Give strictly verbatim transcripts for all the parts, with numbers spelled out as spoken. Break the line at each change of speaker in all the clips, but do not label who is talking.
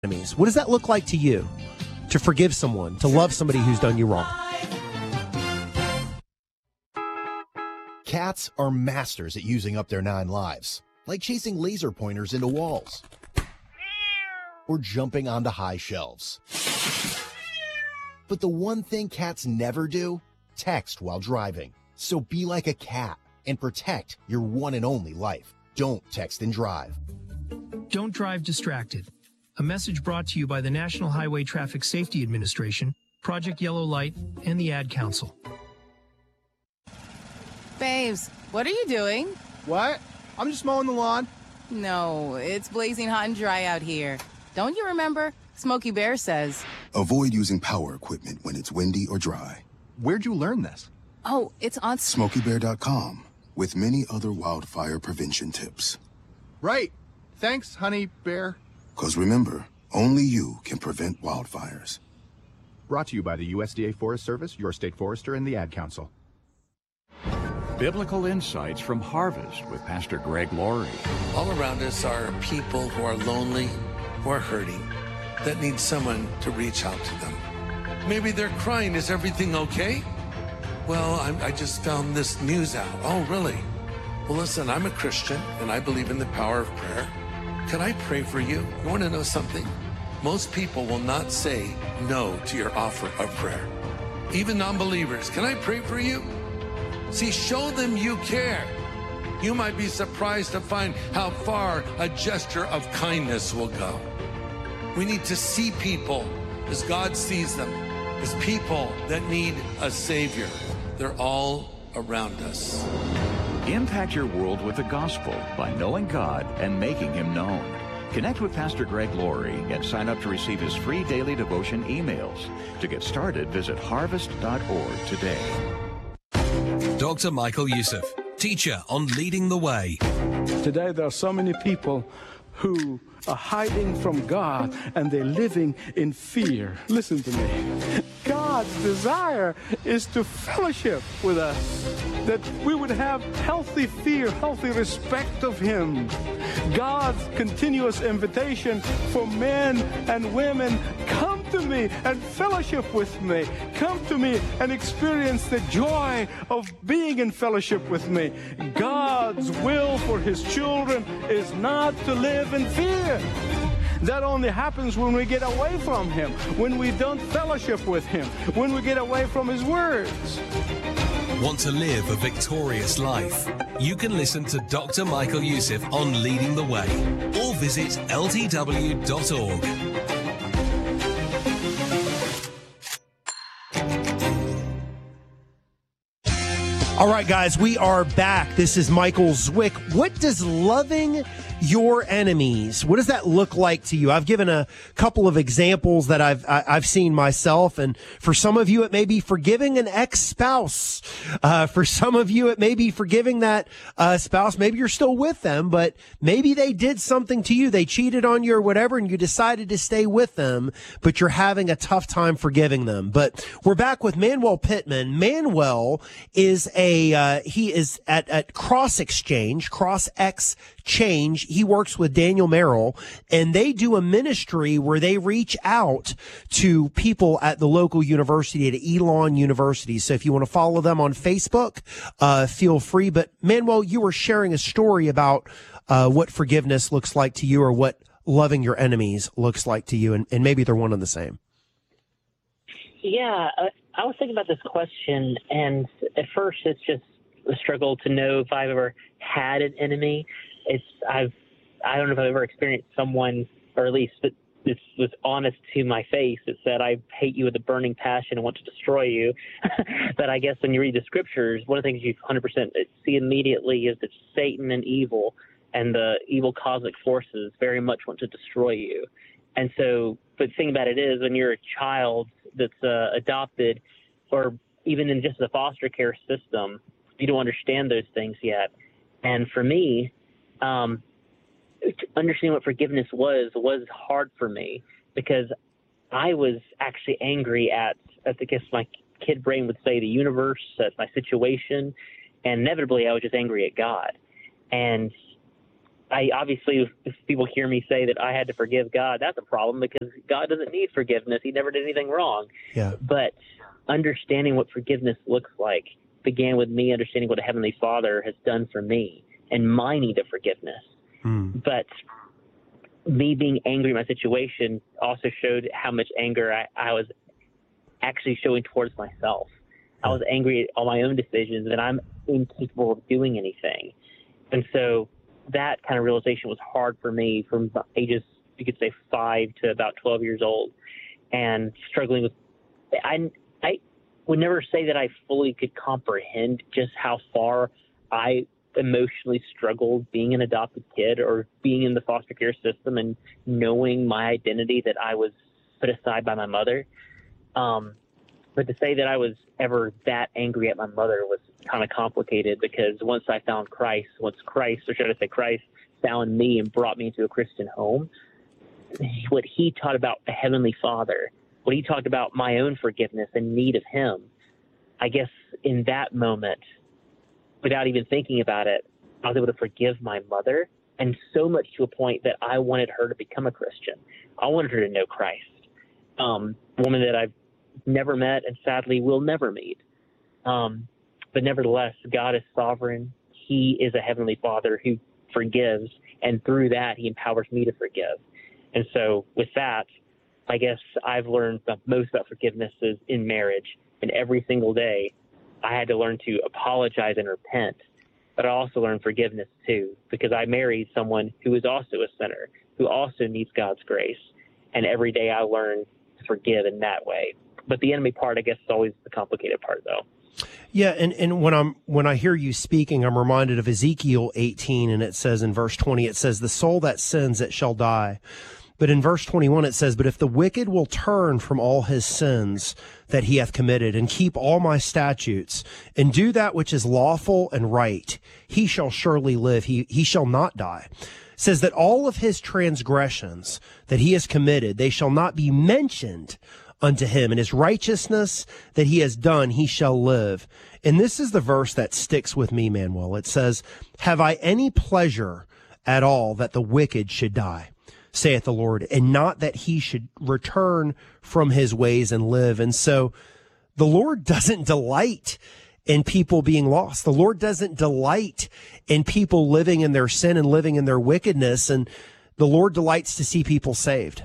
enemies. What does that look like to you? To forgive someone, to love somebody who's done you wrong.
Cats are masters at using up their nine lives, like chasing laser pointers into walls or jumping onto high shelves. But the one thing cats never do, text while driving. So be like a cat and protect your one and only life. Don't text and drive.
Don't drive distracted. A message brought to you by the National Highway Traffic Safety Administration, Project Yellow Light, and the Ad Council.
Babes, what are you doing?
What? I'm just mowing the lawn.
No, it's blazing hot and dry out here. Don't you remember? Smokey Bear says.
Avoid using power equipment when it's windy or dry.
Where'd you learn this?
Oh, it's on
Smokey Bear dot com, with many other wildfire prevention tips.
Right. Thanks, honey bear.
Because remember, only you can prevent wildfires.
Brought to you by the U S D A Forest Service, your state forester, and the Ad Council.
Biblical Insights from Harvest with Pastor Greg Laurie.
All around us are people who are lonely, who are hurting, that need someone to reach out to them. Maybe they're crying, is everything okay? Well, I, I just found this news out. Oh, really? Well, listen, I'm a Christian, and I believe in the power of prayer. Can I pray for you? You want to know something? Most people will not say no to your offer of prayer. Even non-believers, can I pray for you? See, show them you care. You might be surprised to find how far a gesture of kindness will go. We need to see people as God sees them, as people that need a Savior. They're all around us.
Impact your world with the gospel by knowing God and making Him known. Connect with Pastor Greg Laurie and sign up to receive his free daily devotion emails. To get started, visit harvest dot org today.
Doctor Michael Youssef, teacher on Leading the Way.
Today there are so many people who are hiding from God and they're living in fear. Listen to me. God's desire is to fellowship with us, that we would have healthy fear, healthy respect of Him. God's continuous invitation for men and women, come to me and fellowship with me. Come to me and experience the joy of being in fellowship with me. God's will for His children is not to live in fear. That only happens when we get away from Him, when we don't fellowship with Him, when we get away from His words.
Want to live a victorious life? You can listen to Doctor Michael Youssef on Leading the Way or visit L T W dot org.
All right, guys, we are back. This is Michael Zwick. What does loving your enemies, what does that look like to you? I've given a couple of examples that I've I, I've seen myself, and for some of you, it may be forgiving an ex-spouse. Uh, for some of you, it may be forgiving that uh, spouse. Maybe you're still with them, but maybe they did something to you. They cheated on you or whatever, and you decided to stay with them, but you're having a tough time forgiving them. But we're back with Manuel Pittman. Manuel is a uh, he is at at Cross Exchange, Cross X Change. He works with Daniel Merrill, and they do a ministry where they reach out to people at the local university, at Elon University. So if you want to follow them on Facebook, uh, feel free. But Manuel, you were sharing a story about uh, what forgiveness looks like to you, or what loving your enemies looks like to you, and, and maybe they're one and the same.
Yeah, I, I was thinking about this question, and at first it's just a struggle to know if I've ever had an enemy. It's I've I don't know if I've ever experienced someone, or at least that this was honest to my face. It said, I hate you with a burning passion and want to destroy you. But I guess when you read the scriptures, one of the things you one hundred percent see immediately is that Satan and evil and the evil cosmic forces very much want to destroy you. And so, but the thing about it is, when you're a child that's uh, adopted, or even in just the foster care system, you don't understand those things yet. And for me, um, understanding what forgiveness was was hard for me, because I was actually angry at, at I guess my kid brain would say, the universe, at my situation, and inevitably I was just angry at God. And I obviously, if people hear me say that I had to forgive God, that's a problem because God doesn't need forgiveness. He never did anything wrong.
Yeah.
But understanding what forgiveness looks like began with me understanding what a Heavenly Father has done for me and my need of forgiveness.
Mm.
But me being angry at my situation also showed how much anger I, I was actually showing towards myself. I was angry at all my own decisions and I'm incapable of doing anything. And so that kind of realization was hard for me from ages, you could say five to about twelve years old, and struggling with, I, I would never say that I fully could comprehend just how far I emotionally struggled being an adopted kid or being in the foster care system and knowing my identity that I was put aside by my mother. Um, but to say that I was ever that angry at my mother was kind of complicated because once I found Christ, once Christ, or should I say Christ, found me and brought me into a Christian home, what he taught about a Heavenly Father, what he talked about my own forgiveness and need of him, I guess in that moment, without even thinking about it, I was able to forgive my mother, and so much to a point that I wanted her to become a Christian. I wanted her to know Christ, um, a woman that I've never met and sadly will never meet. Um, but nevertheless, God is sovereign. He is a Heavenly Father who forgives, and through that, he empowers me to forgive. And so with that, I guess I've learned the most about forgiveness is in marriage, and every single day I had to learn to apologize and repent, but I also learned forgiveness too, because I married someone who is also a sinner, who also needs God's grace. And every day I learn to forgive in that way. But the enemy part, I guess, is always the complicated part, though.
Yeah, and, and when I'm when I hear you speaking, I'm reminded of Ezekiel eighteen, and it says in verse twenty, it says, "The soul that sins, it shall die." But in verse twenty-one, it says, "But if the wicked will turn from all his sins that he hath committed, and keep all my statutes, and do that which is lawful and right, he shall surely live, he, he shall not die." It says that all of his transgressions that he has committed, they shall not be mentioned unto him, and his righteousness that he has done, he shall live. And this is the verse that sticks with me, Manuel. It says, "Have I any pleasure at all that the wicked should die, saith the Lord, and not that he should return from his ways and live." And so the Lord doesn't delight in people being lost. The Lord doesn't delight in people living in their sin and living in their wickedness. And the Lord delights to see people saved.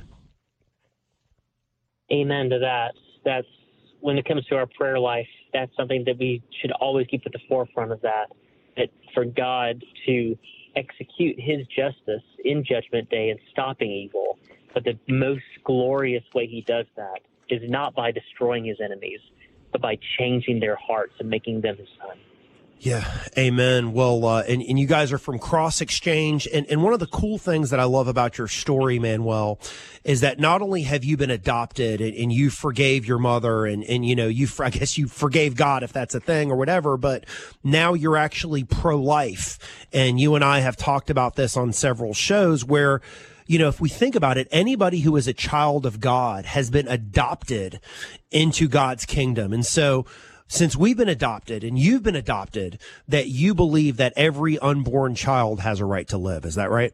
Amen to that. That's when it comes to our prayer life, that's something that we should always keep at the forefront of that, that for God to execute his justice in Judgment Day and stopping evil. But the most glorious way he does that is not by destroying his enemies, but by changing their hearts and making them his son.
Yeah, amen. Well, uh, and, and you guys are from Cross Exchange. And, and one of the cool things that I love about your story, Manuel, is that not only have you been adopted and, and you forgave your mother and, and, you know, you, I guess you forgave God if that's a thing or whatever, but now you're actually pro-life. And you and I have talked about this on several shows where, you know, if we think about it, anybody who is a child of God has been adopted into God's kingdom. And so, since we've been adopted and you've been adopted, that you believe that every unborn child has a right to live. Is that right?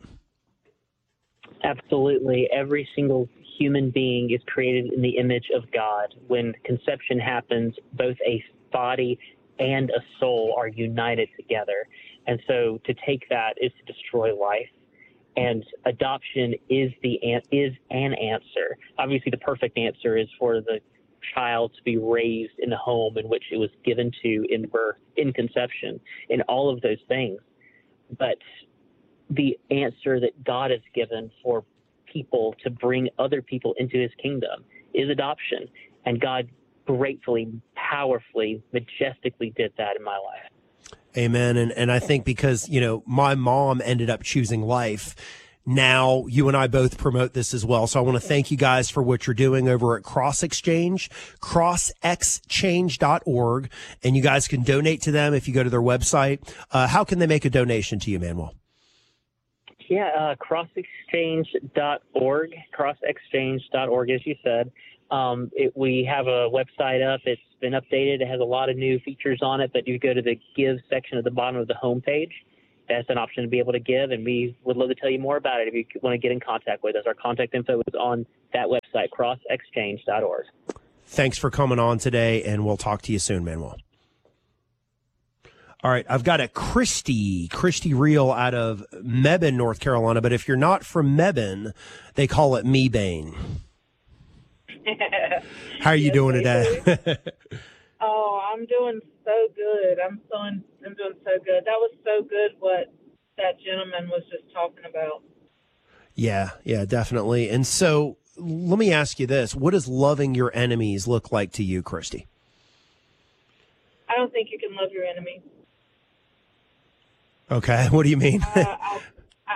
Absolutely. Every single human being is created in the image of God. When conception happens, both a body and a soul are united together. And so to take that is to destroy life. And adoption is the is an answer. Obviously, the perfect answer is for the child to be raised in the home in which it was given to in birth, in conception, in all of those things. But the answer that God has given for people to bring other people into his kingdom is adoption. And God gratefully, powerfully, majestically did that in my life.
Amen. And, and I think because, you know, my mom ended up choosing life, now you and I both promote this as well. So I want to thank you guys for what you're doing over at Cross Exchange, cross exchange dot org. And you guys can donate to them if you go to their website. Uh, how can they make a donation to you, Manuel?
Yeah, uh, cross exchange dot org, cross exchange dot org, as you said. Um, it, we have a website up. It's been updated. It has a lot of new features on it, but you go to the Give section at the bottom of the homepage, that's an option to be able to give, and we would love to tell you more about it if you want to get in contact with us. Our contact info is on that website, cross exchange dot org.
Thanks for coming on today, and we'll talk to you soon, Manuel. All right, I've got a Christy, Christy Reel out of Mebane, North Carolina, but if you're not from Mebane, they call it Mebane. How are you
Yes,
doing
they
today?
Oh, I'm doing so good. I'm so I'm doing so good. That was so good what that gentleman was just talking about.
Yeah, yeah, definitely. And so let me ask you this. What does loving your enemies look like to you, Christy?
I don't think you can love your enemies.
Okay, what do you mean?
uh, I, I,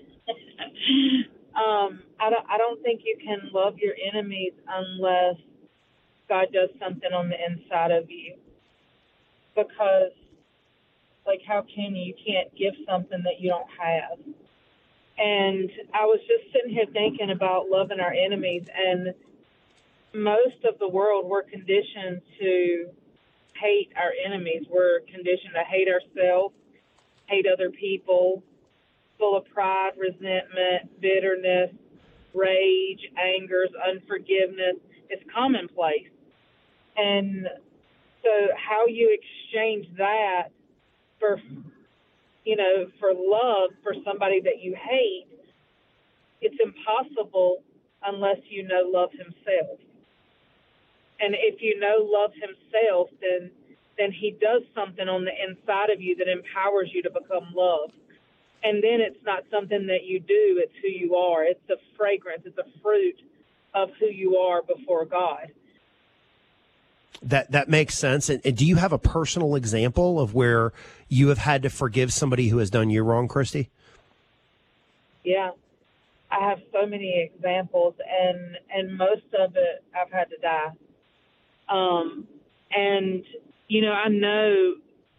um, I don't. I don't think you can love your enemies unless God does something on the inside of you. Because, like, how can you? You can't give something that you don't have. And I was just sitting here thinking about loving our enemies, and most of the world, we're conditioned to hate our enemies. We're conditioned to hate ourselves, hate other people, full of pride, resentment, bitterness, rage, angers, unforgiveness. It's commonplace. And so how you exchange that for, you know, for love for somebody that you hate, it's impossible unless you know love himself. And if you know love himself, then then he does something on the inside of you that empowers you to become love. And then it's not something that you do, it's who you are. It's a fragrance, it's a fruit of who you are before God.
That that makes sense. And, and do you have a personal example of where you have had to forgive somebody who has done you wrong, Christy?
Yeah. I have so many examples, and, and most of it I've had to die. Um, and, you know, I know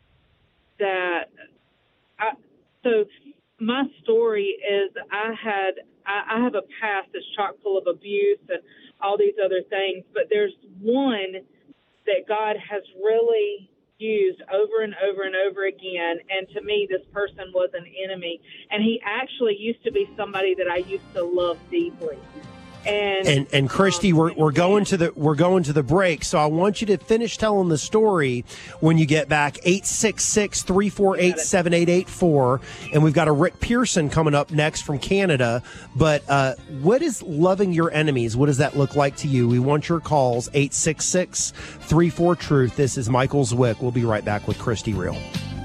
that, I, so my story is I had, I, I have a past that's chock full of abuse and all these other things, but there's one that God has really used over and over and over again. And to me, this person was an enemy. And he actually used to be somebody that I used to love deeply. And
and, and Christy, um, we're we're going to the we're going to the break, so I want you to finish telling the story when you get back. eight six six, three four eight, seven eight eight four, and we've got a Rick Pearson coming up next from Canada. But uh, what is loving your enemies? What does that look like to you? We want your calls. eight six six, three four, truth. This is Michael Zwick. We'll be right back with Christy Reel.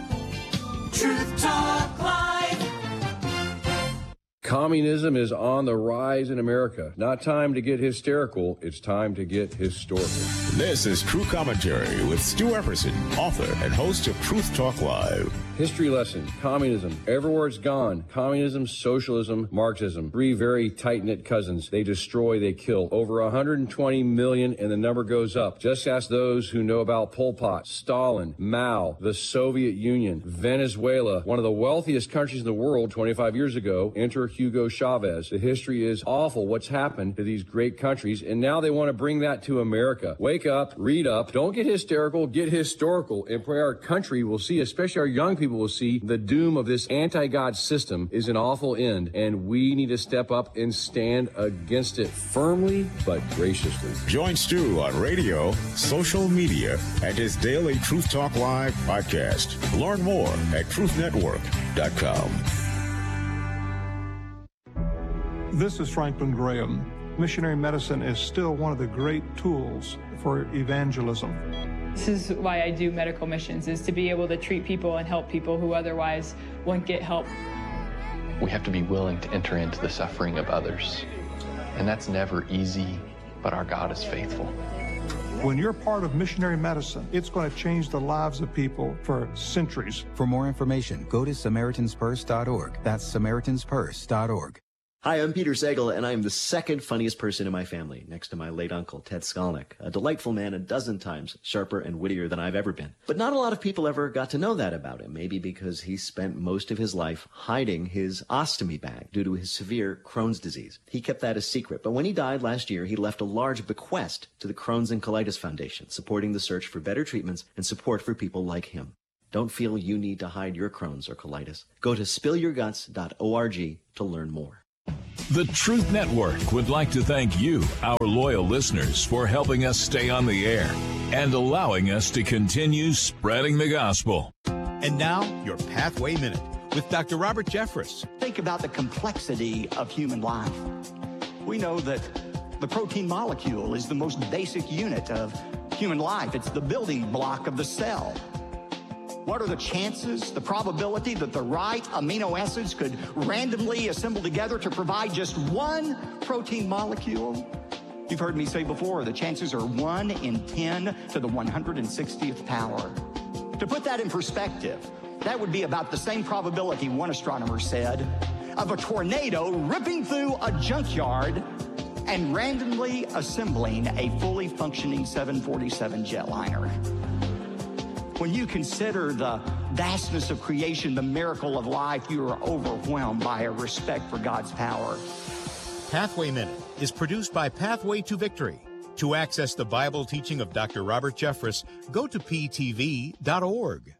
Truth Talk Live.
Communism is on the rise in America. Not time to get hysterical. It's time to get historical.
This is True Commentary with Stu Epperson, author and host of Truth Talk Live.
History lesson, communism, everywhere it's gone. Communism, socialism, Marxism. Three very tight-knit cousins. They destroy, they kill. Over one hundred twenty million, and the number goes up. Just ask those who know about Pol Pot, Stalin, Mao, the Soviet Union, Venezuela, one of the wealthiest countries in the world twenty-five years ago. Enter Hugo Chavez. The history is awful what's happened to these great countries, and now they want to bring that to America. Wake up, read up, don't get hysterical, get historical, and pray our country will see, especially our young people will see, the doom of this anti-God system is an awful end, and we need to step up and stand against it firmly but graciously.
Join Stu on radio, social media, and his daily Truth Talk Live podcast. Learn more at truth network dot com.
This is Franklin Graham. Missionary medicine is still one of the great tools for evangelism.
This is why I do medical missions, is to be able to treat people and help people who otherwise wouldn't get help.
We have to be willing to enter into the suffering of others. And that's never easy, but our God is faithful.
When you're part of missionary medicine, it's going to change the lives of people for centuries.
For more information, go to Samaritans Purse dot org. That's Samaritans Purse dot org.
Hi, I'm Peter Sagal, and I am the second funniest person in my family, next to my late uncle, Ted Skolnick, a delightful man a dozen times sharper and wittier than I've ever been. But not a lot of people ever got to know that about him, maybe because he spent most of his life hiding his ostomy bag due to his severe Crohn's disease. He kept that a secret, but when he died last year, he left a large bequest to the Crohn's and Colitis Foundation, supporting the search for better treatments and support for people like him. Don't feel you need to hide your Crohn's or colitis. Go to spill your guts dot org to learn more.
The Truth Network would like to thank you, our loyal listeners, for helping us stay on the air and allowing us to continue spreading the gospel.
And now, your Pathway Minute with Doctor Robert Jeffress.
Think about the complexity of human life. We know that the protein molecule is the most basic unit of human life. It's the building block of the cell. What are the chances, the probability that the right amino acids could randomly assemble together to provide just one protein molecule? You've heard me say before, the chances are one in ten to the one hundred sixtieth power. To put that in perspective, that would be about the same probability, one astronomer said, of a tornado ripping through a junkyard and randomly assembling a fully functioning seven forty-seven jetliner. When you consider the vastness of creation, the miracle of life, you are overwhelmed by a respect for God's power.
Pathway Minute is produced by Pathway to Victory. To access the Bible teaching of Doctor Robert Jeffress, go to p t v dot org.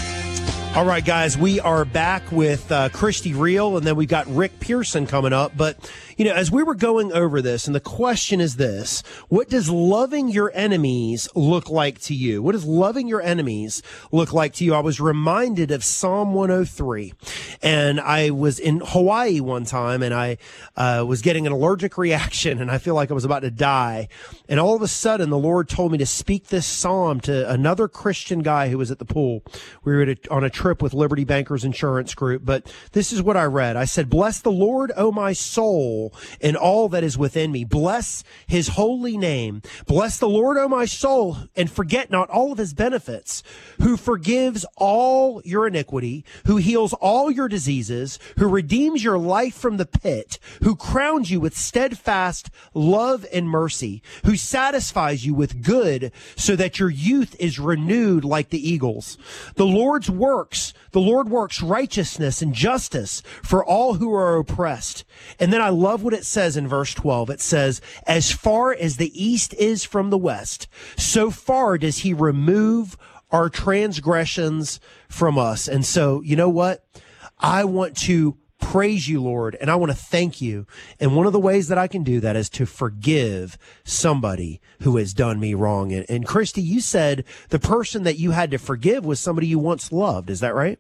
All right, guys, we are back with uh, Christy Reel, and then we've got Rick Pearson coming up. But, you know, as we were going over this, and the question is this, what does loving your enemies look like to you? What does loving your enemies look like to you? I was reminded of Psalm one oh three, and I was in Hawaii one time, and I uh, was getting an allergic reaction, and I feel like I was about to die. And all of a sudden, the Lord told me to speak this psalm to another Christian guy who was at the pool. We were at a, on a trip with Liberty Bankers Insurance Group, but this is what I read. I said, "Bless the Lord, O my soul, and all that is within me. Bless his holy name. Bless the Lord, O my soul, and forget not all of his benefits, who forgives all your iniquity, who heals all your diseases, who redeems your life from the pit, who crowns you with steadfast love and mercy, who satisfies you with good so that your youth is renewed like the eagles. The Lord's works The Lord works righteousness and justice for all who are oppressed." And then I love what it says in verse twelve. It says, "As far as the east is from the west, so far does he remove our transgressions from us." And so, you know what? I want to praise you, Lord, and I want to thank you. And one of the ways that I can do that is to forgive somebody who has done me wrong. And, and Christy, you said the person that you had to forgive was somebody you once loved. Is that right?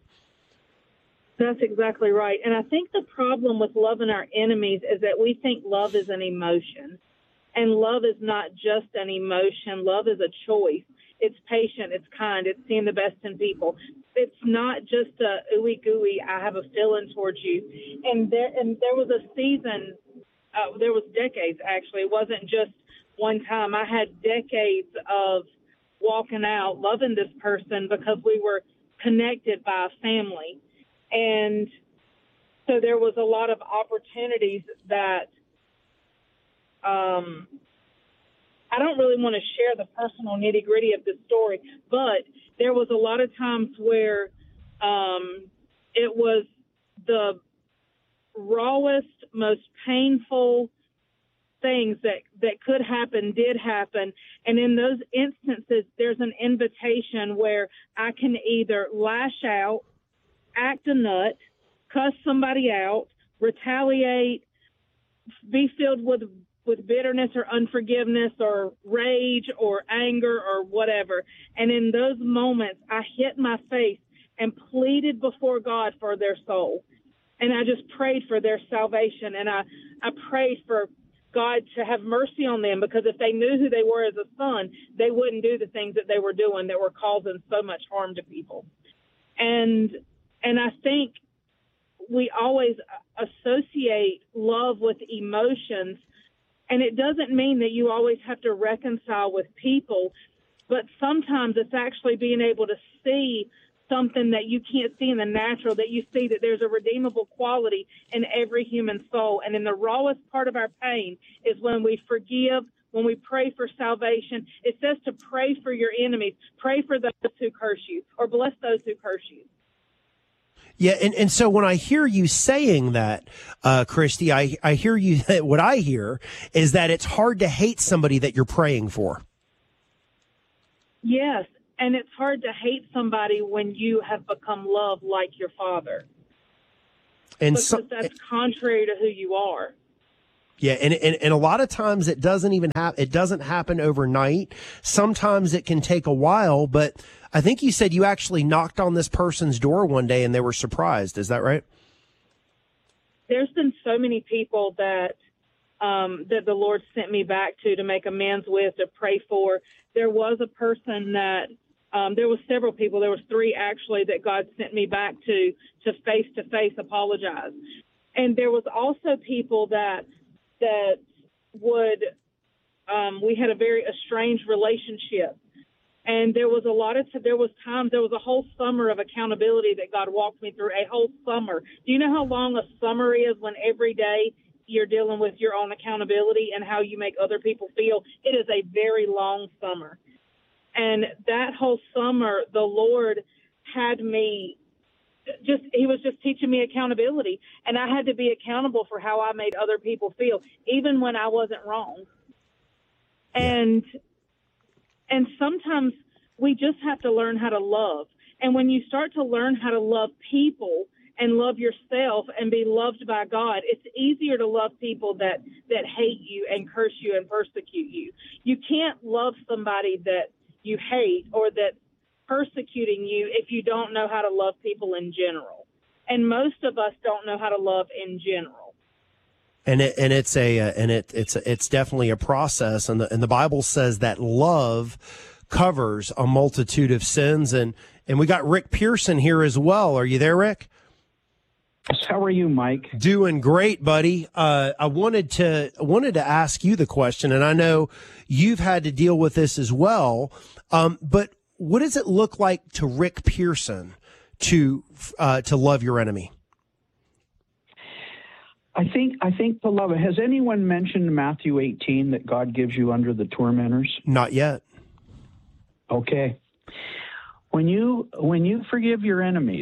That's exactly right. And I think the problem with loving our enemies is that we think love is an emotion. And love is not just an emotion. Love is a choice. It's patient. It's kind. It's seeing the best in people. It's not just a ooey gooey, I have a feeling towards you. And there, and there was a season, uh, there was decades actually. It wasn't just one time. I had decades of walking out, loving this person because we were connected by a family. And so there was a lot of opportunities that um, I don't really want to share the personal nitty gritty of the story, but there was a lot of times where um, it was the rawest, most painful things that, that could happen, did happen. And in those instances, there's an invitation where I can either lash out, act a nut, cuss somebody out, retaliate, be filled with with bitterness or unforgiveness or rage or anger or whatever. And in those moments, I hit my face and pleaded before God for their soul. And I just prayed for their salvation. And I, I prayed for God to have mercy on them, because if they knew who they were as a son, they wouldn't do the things that they were doing that were causing so much harm to people. And and I think we always associate love with emotions. And it doesn't mean that you always have to reconcile with people, but sometimes it's actually being able to see something that you can't see in the natural, that you see that there's a redeemable quality in every human soul. And in the rawest part of our pain is when we forgive, when we pray for salvation. It says to pray for your enemies, pray for those who curse you, or bless those who curse you.
Yeah, and, and so when I hear you saying that, uh, Christy, I, I hear you, what I hear is that it's hard to hate somebody that you're praying for.
Yes, And it's hard to hate somebody when you have become loved like your Father.
And
because
so,
that's contrary to who you are.
Yeah, and, and and a lot of times it doesn't even happen. It doesn't happen overnight. Sometimes it can take a while. But I think you said you actually knocked on this person's door one day and they were surprised. Is that right?
There's been so many people that um, that the Lord sent me back to to make amends with, to pray for. There was a person that um, there was several people. There was three actually that God sent me back to to face to face apologize. And there was also people that. that would, um, we had a very estranged relationship. And there was a lot of, there was times, there was a whole summer of accountability that God walked me through, a whole summer. Do you know how long a summer is when every day you're dealing with your own accountability and how you make other people feel? It is a very long summer. And that whole summer, the Lord had me Just he was just teaching me accountability, and I had to be accountable for how I made other people feel, even when I wasn't wrong. And and sometimes we just have to learn how to love. And when you start to learn how to love people and love yourself and be loved by God, it's easier to love people that that hate you and curse you and persecute you. You can't love somebody that you hate or that persecuting you if you don't know how to love people in general. And most of us don't know how to love in general.
And it, and it's a uh, and it it's it's definitely a process, and the and the Bible says that love covers a multitude of sins. And and we got Rick Pearson here as well. Are you there, Rick?
How are you, Mike?
Doing great, buddy. Uh, I wanted to I wanted to ask you the question, and I know you've had to deal with this as well. Um, but what does it look like to Rick Pearson to uh, to love your enemy?
I think I think to love it. Has anyone mentioned Matthew eighteen that God gives you under the tormentors?
Not yet.
Okay. When you when you forgive your enemies,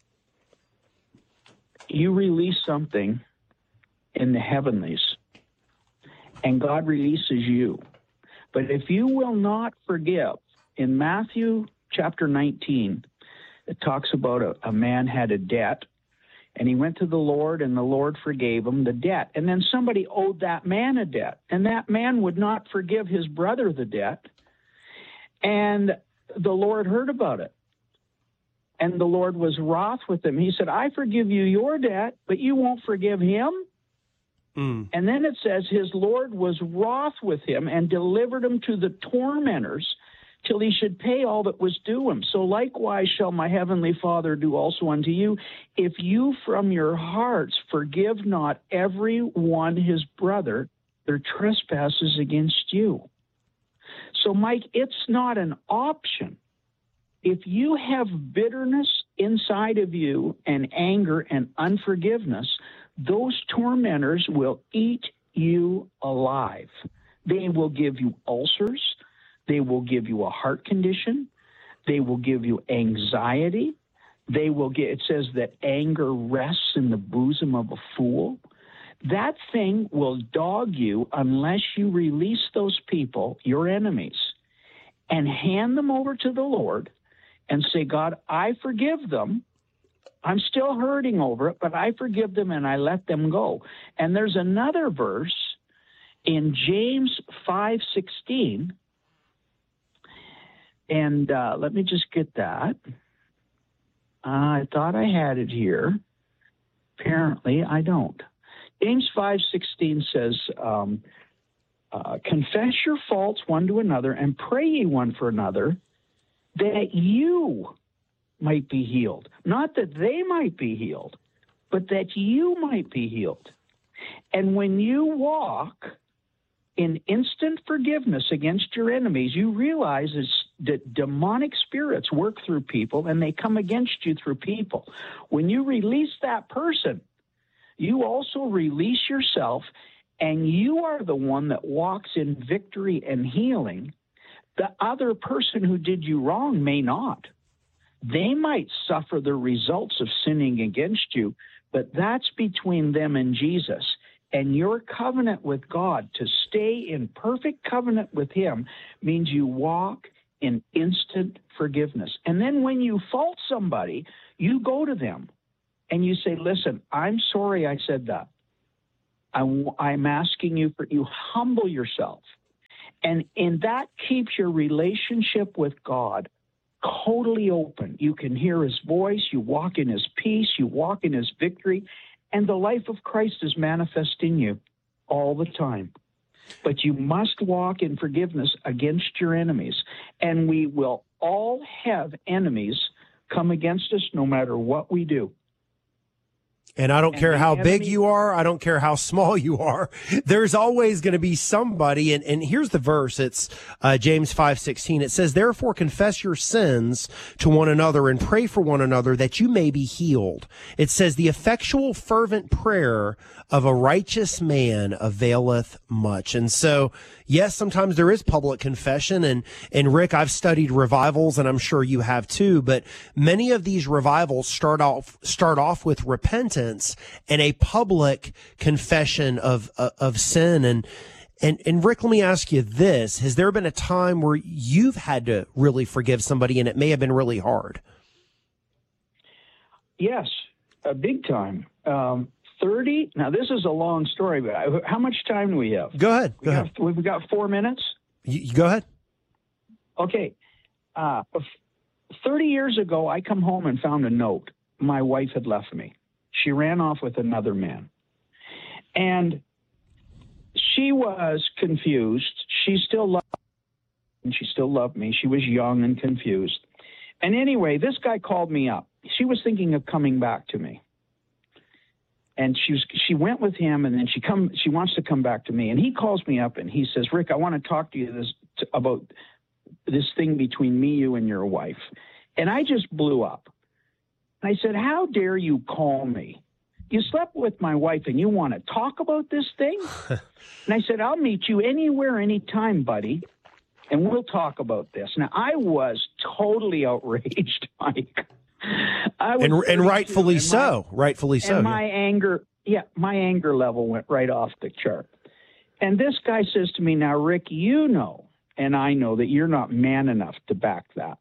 you release something in the heavenlies, and God releases you. But if you will not forgive, in Matthew chapter nineteen, it talks about a, a man had a debt, and he went to the Lord, and the Lord forgave him the debt. And then somebody owed that man a debt, and that man would not forgive his brother the debt. And the Lord heard about it, and the Lord was wroth with him. He said, I forgive you your debt, but you won't forgive him? Mm. And then it says his Lord was wroth with him and delivered him to the tormentors till he should pay all that was due him. So likewise shall my heavenly Father do also unto you, if you from your hearts forgive not every one his brother their trespasses against you. So, Mike, it's not an option. If you have bitterness inside of you and anger and unforgiveness, those tormentors will eat you alive. They will give you ulcers. They will give you a heart condition. They will give you anxiety. They will get, it says that anger rests in the bosom of a fool. That thing will dog you unless you release those people, your enemies, and hand them over to the Lord and say, God, I forgive them. I'm still hurting over it, but I forgive them and I let them go. And there's another verse in James five sixteen. And uh, let me just get that. Uh, I thought I had it here. Apparently, I don't. James five sixteen says, um, uh, confess your faults one to another and pray ye one for another that you might be healed. Not that they might be healed, but that you might be healed. And when you walk in instant forgiveness against your enemies, you realize it's that demonic spirits work through people and they come against you through people. When you release that person, you also release yourself, and you are the one that walks in victory and healing. The other person who did you wrong may not. They might suffer the results of sinning against you, but that's between them and Jesus. And your covenant with God, to stay in perfect covenant with him, means you walk in instant forgiveness. And then when you fault somebody, you go to them and you say, listen, I'm sorry I said that. I'm, I'm asking you for, you humble yourself. And, and that keeps your relationship with God totally open. You can hear his voice. You walk in his peace. You walk in his victory. And the life of Christ is manifest in you all the time. But you must walk in forgiveness against your enemies. And we will all have enemies come against us no matter what we do.
And I don't
And
care
the
how big
enemy-
you are. I don't care how small you are. There's always going to be somebody. And, and here's the verse. It's uh, James five sixteen. It says, therefore confess your sins to one another and pray for one another that you may be healed. It says the effectual fervent prayer of a righteous man availeth much. And so, yes, sometimes there is public confession. And, and Rick, I've studied revivals, and I'm sure you have too, but many of these revivals start off, start off with repentance and a public confession of, of, of sin. And, and, and Rick, let me ask you this. Has there been a time where you've had to really forgive somebody and it may have been really hard?
Yes, a big time. Um, thirty. Now, this is a long story, but I, how much time do we have?
Go ahead.
We
Go
got,
ahead.
We've got four minutes.
You, you go ahead.
Okay. Uh, thirty years ago, I come home and found a note. My wife had left me. She ran off with another man. And she was confused. She still loved and she still loved me. She was young and confused. And anyway, this guy called me up. She was thinking of coming back to me. And she was, she went with him, and then she come. She wants to come back to me. And he calls me up, and he says, Rick, I want to talk to you this, to, about this thing between me, you, and your wife. And I just blew up. And I said, how dare you call me? You slept with my wife, and you want to talk about this thing? And I said, I'll meet you anywhere, anytime, buddy, and we'll talk about this. Now, I was totally outraged, Mike. I was
And, and
thirty-two,
rightfully
and my-
so. Rightfully so.
And
yeah.
my anger, yeah, my anger level went right off the chart. And this guy says to me, now, Rick, you know, and I know that you're not man enough to back that.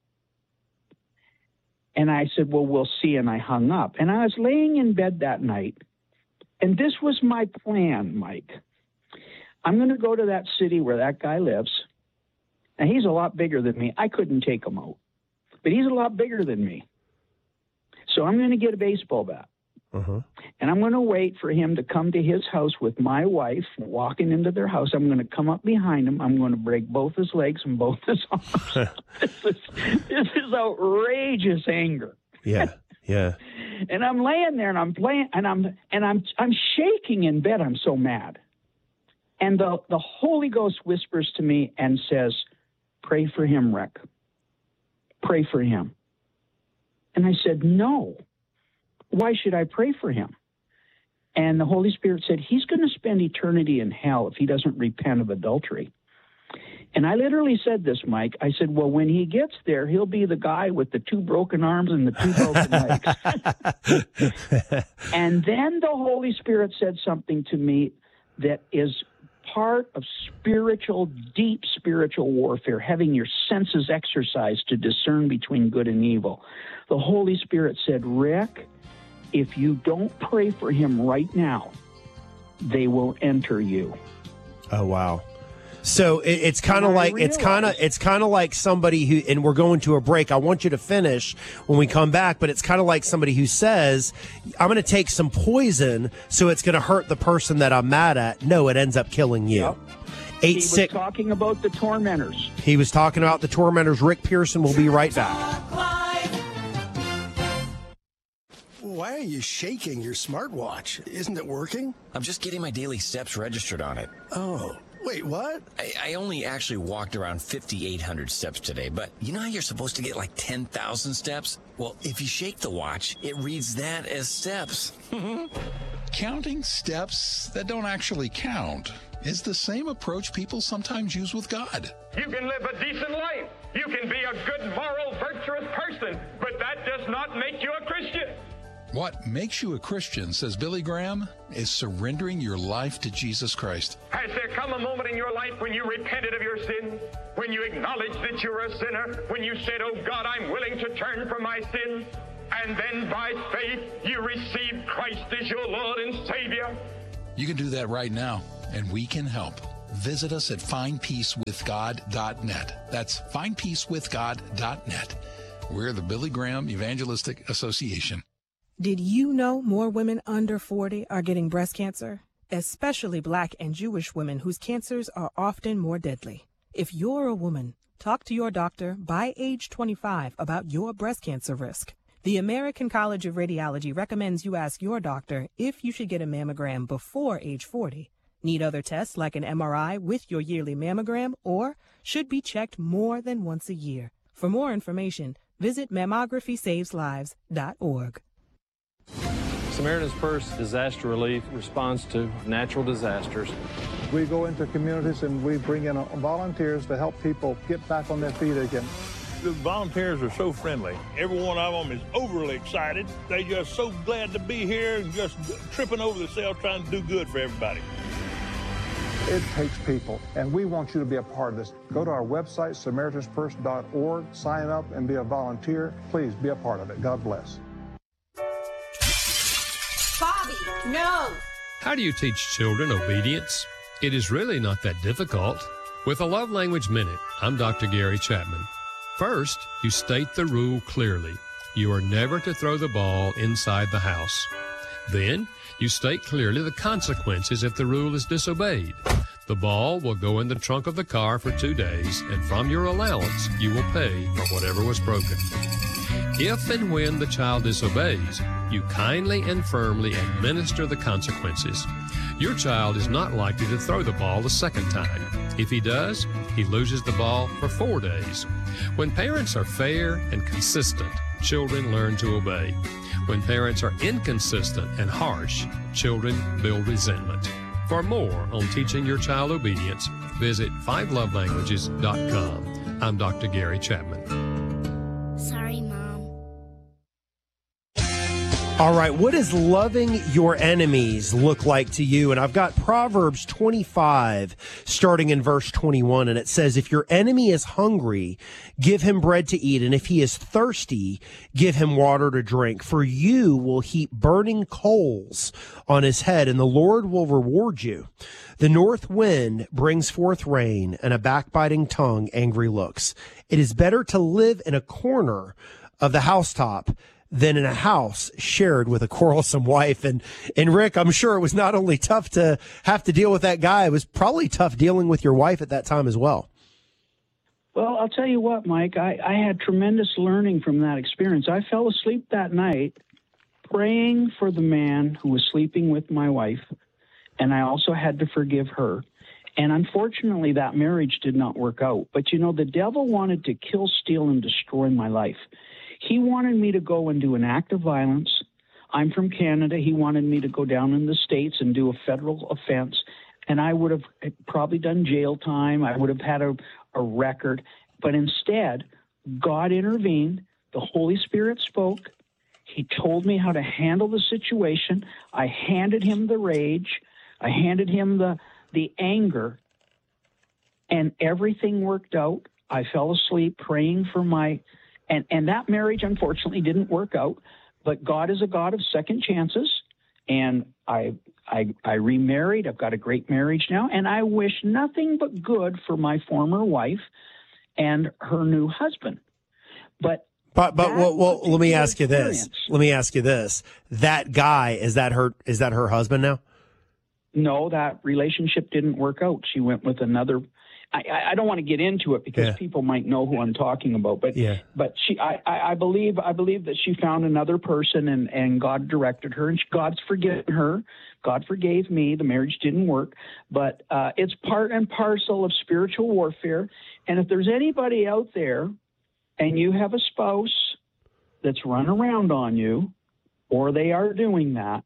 And I said, well, we'll see. And I hung up. And I was laying in bed that night. And this was my plan, Mike. I'm going to go to that city where that guy lives. And he's a lot bigger than me. I couldn't take him out. But he's a lot bigger than me. So I'm going to get a baseball bat.
Uh-huh.
And I'm going to wait for him to come to his house with my wife, walking into their house. I'm going to come up behind him. I'm going to break both his legs and both his arms. this, is, this is outrageous anger.
Yeah, yeah.
And I'm laying there and I'm playing and I'm and I'm I'm shaking in bed. I'm so mad. And the, the Holy Ghost whispers to me and says, pray for him, Rick. Pray for him. And I said, no. Why should I pray for him? And the Holy Spirit said, he's going to spend eternity in hell if he doesn't repent of adultery. And I literally said this, Mike. I said, well, when he gets there, he'll be the guy with the two broken arms and the two broken legs. And then the Holy Spirit said something to me that is part of spiritual, deep spiritual warfare, having your senses exercised to discern between good and evil. The Holy Spirit said, Rick, if you don't pray for him right now, they will enter you.
Oh, wow. So it, it's kind of
And I
like it's kind of it's kind of like somebody who, and we're going to a break. I want you to finish when we come back, but it's kind of like somebody who says, "I'm going to take some poison, so it's going to hurt the person that I'm mad at." No, it ends up killing you.
Yep.
Eight
He was
six.
talking about the tormentors.
He was talking about the tormentors. Rick Pearson will be right back.
Why are you shaking your smartwatch? Isn't it working?
I'm just getting my daily steps registered on it.
Oh, wait, what?
I, I only actually walked around fifty-eight hundred steps today, but you know how you're supposed to get like ten thousand steps? Well, if you shake the watch, it reads that as steps.
Counting steps that don't actually count is the same approach people sometimes use with God.
You can live a decent life. You can be a good, moral, virtuous person, but that does not make you a Christian.
What makes you a Christian, says Billy Graham, is surrendering your life to Jesus Christ.
Has there come a moment in your life when you repented of your sins? When you acknowledged that you're a sinner? When you said, oh God, I'm willing to turn from my sins? And then by faith, you received Christ as your Lord and Savior?
You can do that right now, and we can help. Visit us at find peace with god dot net. That's find peace with god dot net. We're the Billy Graham Evangelistic Association.
Did you know more women under forty are getting breast cancer? Especially Black and Jewish women whose cancers are often more deadly. If you're a woman, talk to your doctor by age twenty-five about your breast cancer risk. The American College of Radiology recommends you ask your doctor if you should get a mammogram before age forty. Need other tests like an M R I with your yearly mammogram, or should be checked more than once a year. For more information, visit mammography saves lives dot org.
Samaritan's Purse Disaster Relief responds to natural disasters.
We go into communities and we bring in volunteers to help people get back on their feet again.
The volunteers are so friendly. Every one of them is overly excited. They're just so glad to be here and just tripping over themselves trying to do good for everybody.
It takes people, and we want you to be a part of this. Go to our website, Samaritans Purse dot org, sign up and be a volunteer. Please be a part of it. God bless.
Bobby, no!
How do you teach children obedience? It is really not that difficult. With a Love Language Minute, I'm Doctor Gary Chapman. First, you state the rule clearly. You are never to throw the ball inside the house. Then, you state clearly the consequences if the rule is disobeyed. The ball will go in the trunk of the car for two days, and from your allowance, you will pay for whatever was broken. If and when the child disobeys, you kindly and firmly administer the consequences. Your child is not likely to throw the ball the second time. If he does, he loses the ball for four days. When parents are fair and consistent, children learn to obey. When parents are inconsistent and harsh, children build resentment. For more on teaching your child obedience, visit five love languages dot com. I'm Doctor Gary Chapman.
Sorry, Mom.
All right, what does loving your enemies look like to you? And I've got Proverbs twenty-five starting in verse twenty-one, and it says, if your enemy is hungry, give him bread to eat, and if he is thirsty, give him water to drink. For you will heap burning coals on his head, and the Lord will reward you. The north wind brings forth rain, and a backbiting tongue angry looks. It is better to live in a corner of the housetop than in a house shared with a quarrelsome wife. And, and Rick, I'm sure it was not only tough to have to deal with that guy, it was probably tough dealing with your wife at that time as well.
Well, I'll tell you what, Mike, I, I had tremendous learning from that experience. I fell asleep that night praying for the man who was sleeping with my wife, and I also had to forgive her. And unfortunately, that marriage did not work out. But, you know, the devil wanted to kill, steal, and destroy my life. He wanted me to go and do an act of violence. I'm from Canada. He wanted me to go down in the States and do a federal offense, and I would have probably done jail time. I would have had a, a record. But instead, God intervened. The Holy Spirit spoke. He told me how to handle the situation. I handed him the rage. I handed him the, the anger, and everything worked out. I fell asleep praying for my... And, and that marriage, unfortunately, didn't work out. But God is a God of second chances. And I, I, I remarried. I've got a great marriage now. And I wish nothing but good for my former wife and her new husband. But
But but well, well let me ask you this. Let me ask you this. That guy, is that her is that her husband now?
No, that relationship didn't work out. She went with another. I, I don't want to get into it because yeah. people might know who I'm talking about, but
yeah.
but she, I, I believe, I believe that she found another person, and, and God directed her, and she, God's forgiven her. God forgave me. The marriage didn't work, but uh, it's part and parcel of spiritual warfare. And if there's anybody out there, and you have a spouse that's run around on you, or they are doing that,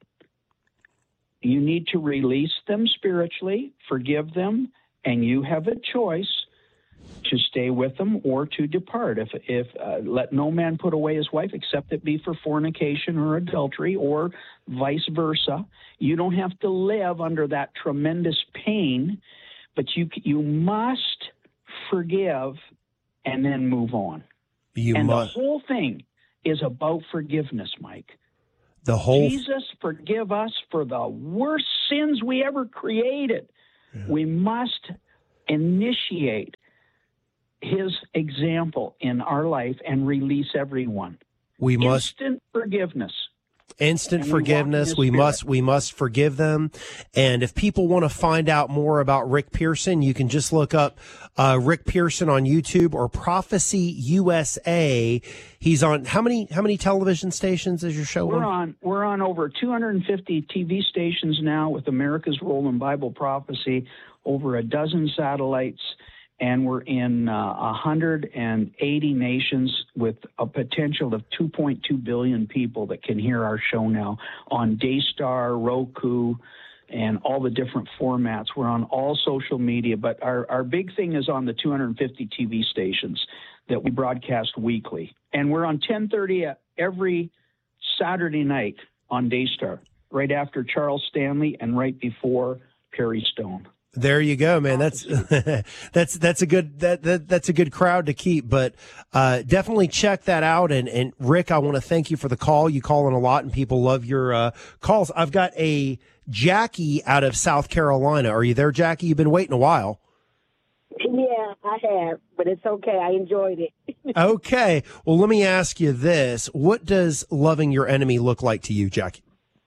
you need to release them spiritually, forgive them. And you have a choice to stay with them or to depart. If if uh, let no man put away his wife except it be for fornication or adultery or vice versa. You don't have to live under that tremendous pain, but you you must forgive and then move on.
You
and
must.
The whole thing is about forgiveness, Mike.
The whole
Jesus, forgive us for the worst sins we ever created. Yeah. We must initiate his example in our life and release everyone.
We must
instant forgiveness.
Instant
and
forgiveness. We, we must we must forgive them. And if people want to find out more about Rick Pearson, you can just look up uh, Rick Pearson on YouTube or Prophecy U S A. He's on how many how many television stations is your show
we're
on?
on? We're on over two hundred fifty T V stations now with America's Role in Bible Prophecy, over a dozen satellites. And we're in uh, one hundred eighty nations with a potential of two point two billion people that can hear our show now on Daystar, Roku, and all the different formats. We're on all social media, but our, our big thing is on the two hundred fifty T V stations that we broadcast weekly. And we're on ten thirty every Saturday night on Daystar, right after Charles Stanley and right before Perry Stone.
There you go, man. That's that's that's a good that, that that's a good crowd to keep. But uh, definitely check that out. And and Rick, I want to thank you for the call. You call in a lot, and people love your uh, calls. I've got a Jackie out of South Carolina. Are you there, Jackie? You've been waiting a while.
Yeah, I have, but it's okay. I enjoyed it.
Okay. Well, let me ask you this: what does loving your enemy look like to you, Jackie?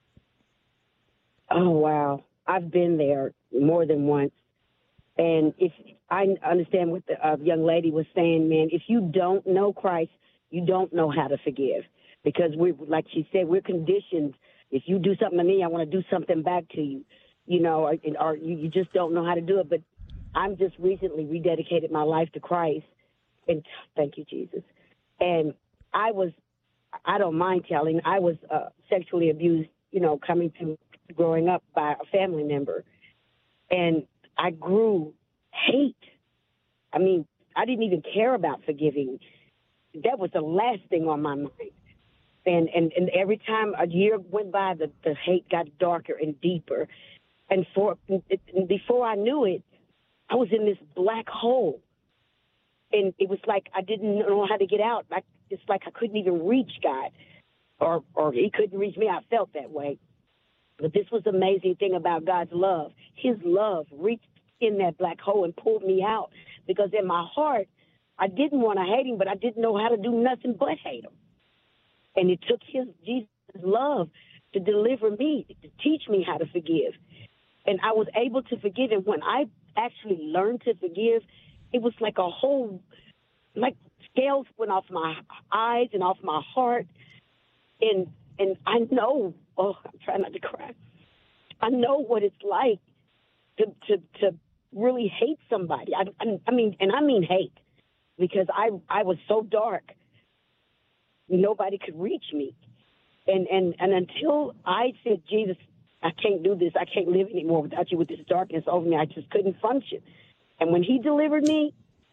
Oh wow, I've been there more than once. And if I understand what the uh, young lady was saying, man, if you don't know Christ, you don't know how to forgive. Because we, like she said, we're conditioned. If you do something to me, I want to do something back to you, you know, or, or you, you just don't know how to do it. But I'm just recently rededicated my life to Christ. And thank you, Jesus. And I was, I don't mind telling, I was uh, sexually abused, you know, coming to growing up by a family member. And I grew hate. I mean, I didn't even care about forgiving. That was the last thing on my mind. And and, and every time a year went by, the, the hate got darker and deeper. And for and before I knew it, I was in this black hole. And it was like I didn't know how to get out. Like, it's like I couldn't even reach God. Or, or he couldn't reach me. I felt that way. But this was the amazing thing about God's love. His love reached in that black hole and pulled me out. Because in my heart, I didn't want to hate him, but I didn't know how to do nothing but hate him. And it took his Jesus' love to deliver me, to teach me how to forgive. And I was able to forgive him. When I actually learned to forgive, it was like a whole, like scales went off my eyes and off my heart. And and I know, oh, I'm trying not to cry. I know what it's like to to, to really hate somebody. I, I, I mean, and I mean hate, because I I was so dark, nobody could reach me. And and and until I said, Jesus, I can't do this. I can't live anymore without you, with this darkness over me. I just couldn't function. And when he delivered me,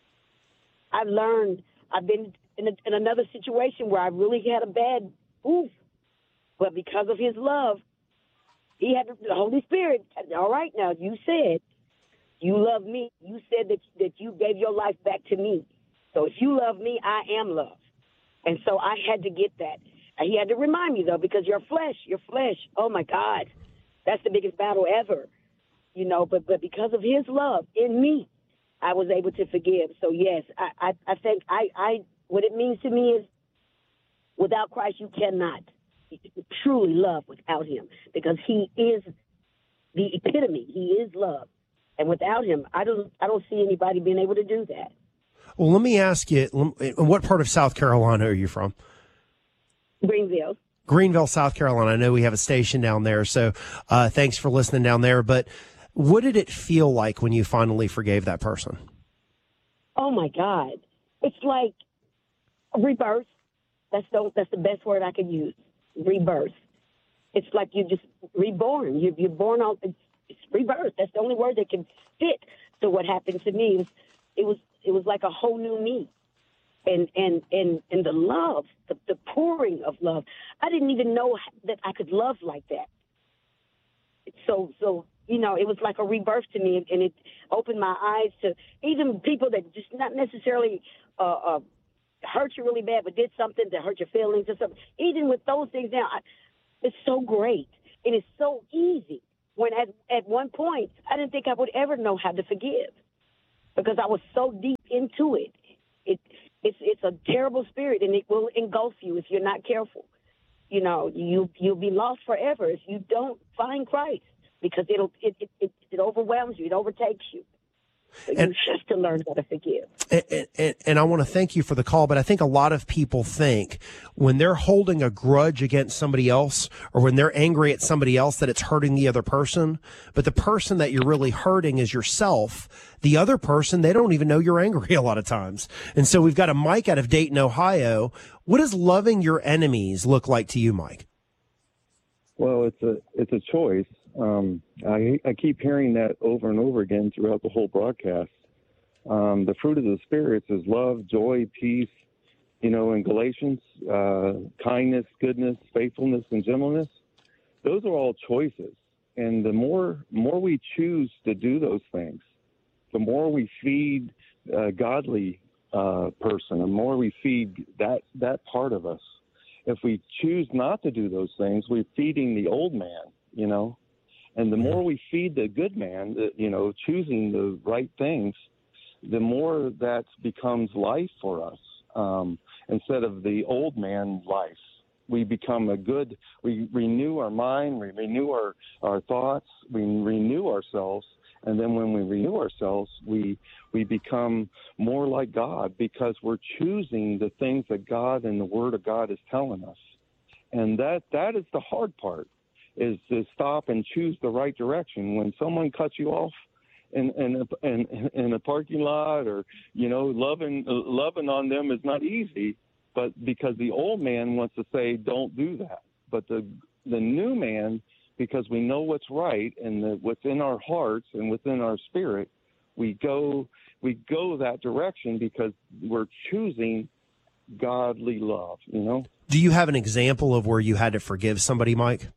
I learned. I've been in, a, in another situation where I really had a bad oof. But because of his love, he had the Holy Spirit. All right, now, you said you love me. You said that, that you gave your life back to me. So if you love me, I am love. And so I had to get that. And he had to remind me, though, because your flesh, your flesh, oh, my God, that's the biggest battle ever. You know, but, but because of his love in me, I was able to forgive. So, yes, I, I, I think I, I what it means to me is without Christ, you cannot truly love without him, because he is the epitome. He is love. And without him, I don't I don't see anybody being able to do that.
Well, let me ask you, what part of South Carolina are you from?
Greenville.
Greenville, South Carolina. I know we have a station down there, so uh, thanks for listening down there. But what did it feel like when you finally forgave that person?
Oh, my God. It's like a rebirth. That's the, that's the best word I could use. Rebirth. It's like you're just reborn. You're, you're born on, it's, it's rebirth. That's the only word that can fit to what happened to me. It was, it was it was like a whole new me. And, and, and, and the love, the, the pouring of love. I didn't even know that I could love like that. So, so, you know, it was like a rebirth to me, and it opened my eyes to even people that just not necessarily uh, uh, hurt you really bad, but did something that hurt your feelings or something. Even with those things now, I, it's so great. It is so easy. When at, at one point, I didn't think I would ever know how to forgive because I was so deep into it. It It's it's a terrible spirit, and it will engulf you if you're not careful. You know, you you'll be lost forever if you don't find Christ, because it'll it it, it, it overwhelms you, it overtakes you. So you have to learn how to forgive.
And, and, and I want to thank you for the call, but I think a lot of people think when they're holding a grudge against somebody else or when they're angry at somebody else that it's hurting the other person. But the person that you're really hurting is yourself. The other person, they don't even know you're angry a lot of times. And so we've got a Mike out of Dayton, Ohio. What does loving your enemies look like to you, Mike?
Well, it's a it's a choice. Um, I, I keep hearing that over and over again throughout the whole broadcast. Um, the fruit of the spirits is love, joy, peace, you know, in Galatians, uh, kindness, goodness, faithfulness, and gentleness. Those are all choices. And the more, more we choose to do those things, the more we feed a godly uh, person, the more we feed that, that part of us. If we choose not to do those things, we're feeding the old man, you know. And the more we feed the good man, the, you know, choosing the right things, the more that becomes life for us. Um, instead of the old man life, we become a good, we renew our mind, we renew our, our thoughts, we renew ourselves. And then when we renew ourselves, we we become more like God because we're choosing the things that God and the Word of God is telling us. And that that is the hard part, is to stop and choose the right direction. When someone cuts you off in in a, in, in a parking lot, or, you know, loving loving on them is not easy, but because the old man wants to say, don't do that. But the the new man, because we know what's right and the, what's in our hearts and within our spirit, we go we go that direction because we're choosing godly love, you know?
Do you have an example of where you had to forgive somebody, Mike?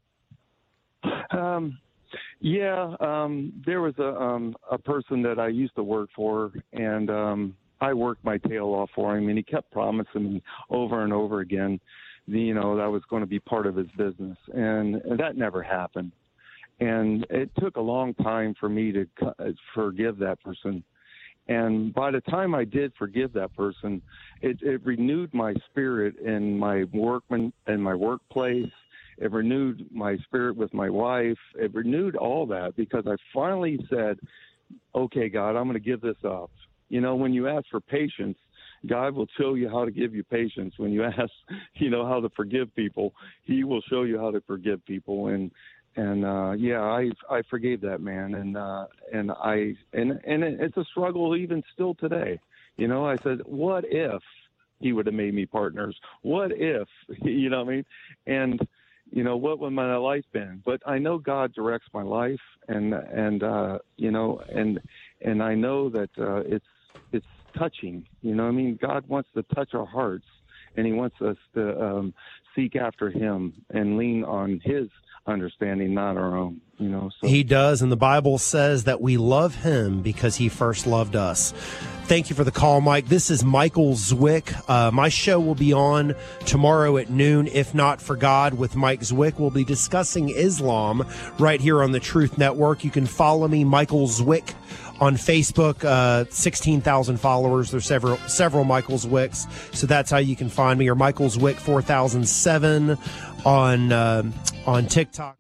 Um, yeah, um, there was a um, a person that I used to work for, and um, I worked my tail off for him, and he kept promising me over and over again, you know, that was going to be part of his business, and, and that never happened. And it took a long time for me to forgive that person. And by the time I did forgive that person, it, it renewed my spirit in my workman in my workplace. It renewed my spirit with my wife. It renewed all that because I finally said, okay, God, I'm going to give this up. You know, when you ask for patience, God will show you how to give you patience. When you ask, you know, how to forgive people, he will show you how to forgive people. And, and, uh, yeah, I, I forgave that man. And, uh, and I, and, and it's a struggle even still today. You know, I said, what if he would have made me partners? What if, you know what I mean? And, you know, what would my life been? But I know God directs my life, and, and, uh, you know, and, and I know that, uh, it's, it's touching, you know what I mean? God wants to touch our hearts, and he wants us to um, seek after him and lean on his understanding, not our own, you know. So.
He does, and the Bible says that we love him because he first loved us. Thank you for the call, Mike. This is Michael Zwick. Uh, my show will be on tomorrow at noon, If Not For God, with Mike Zwick. We'll be discussing Islam right here on the Truth Network. You can follow me, Michael Zwick, on Facebook. uh, sixteen thousand followers. There's several several Michael Zwicks, so that's how you can find me. Or Michael Zwick four thousand seven on uh, on TikTok.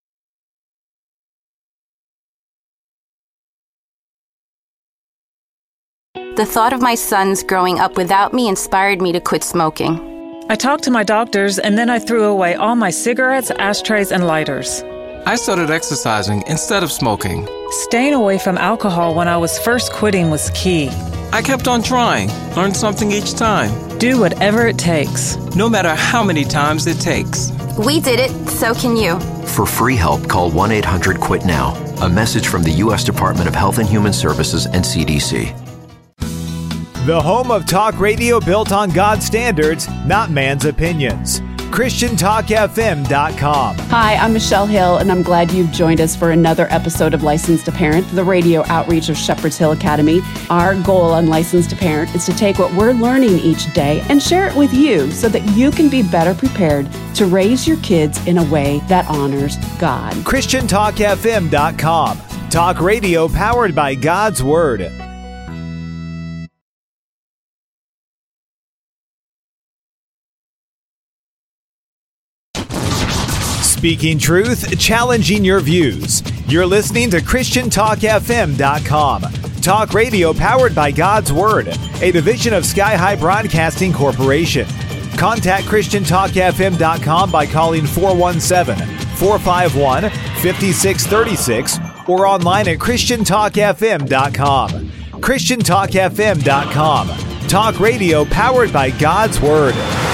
The thought of my sons growing up without me inspired me to quit smoking.
I talked to my doctors, and then I threw away all my cigarettes, ashtrays, and lighters.
I started exercising instead of smoking.
Staying away from alcohol when I was first quitting was key.
I kept on trying, learned something each time.
Do whatever it takes.
No matter how many times it takes.
We did it, so can you.
For free help, call one eight hundred quit now. A message from the U S Department of Health and Human Services and C D C.
The home of talk radio built on God's standards, not man's opinions. Christian Talk F M dot com.
Hi, I'm Michelle Hill, and I'm glad you've joined us for another episode of Licensed to Parent, the radio outreach of Shepherd's Hill Academy. Our goal on Licensed to Parent is to take what we're learning each day and share it with you so that you can be better prepared to raise your kids in a way that honors God.
Christian Talk F M dot com. Talk radio powered by God's Word. Speaking truth, challenging your views. You're listening to Christian Talk F M dot com. Talk radio powered by God's Word, a division of Sky High Broadcasting Corporation. Contact Christian Talk F M dot com by calling four one seven, four five one, five six three six or online at Christian Talk F M dot com. Christian Talk F M dot com. Talk radio powered by God's Word.